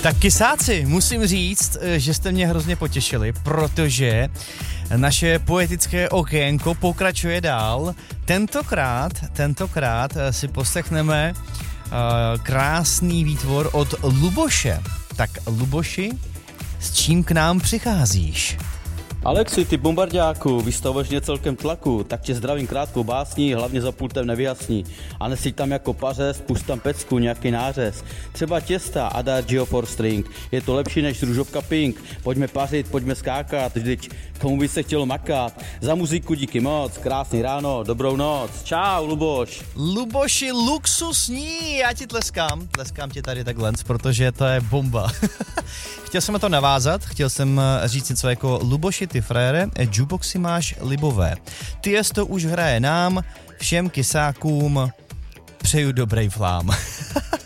Tak kysáci, musím říct, že jste mě hrozně potěšili, protože naše poetické okénko pokračuje dál. Tentokrát si poslechneme krásný výtvor od Luboše. Tak Luboši, s čím k nám přicházíš? Alexi, ty bombardáku, vystavuješ mě celkem tlaku, tak tě zdravím krátkou básní, hlavně za pultem nevyjasní. A nesíť tam jako pařez, pust tam pecku, nějaký nářez. Třeba těsta Adagio for string, je to lepší než růžovka pink. Pojďme pařit, pojďme skákat, vždyť komu by se chtělo makat. Za muziku díky moc, krásný ráno, dobrou noc. Čau, Luboš. Luboši, luxusní, já ti tleskám ti tady takhle, protože to je bomba. Chtěl jsem na to navázat, chtěl jsem říct něco jako Luboši, ty frére, jukeboxy máš libové. Tiesto už hraje nám, všem kysákům přeju dobrý flám.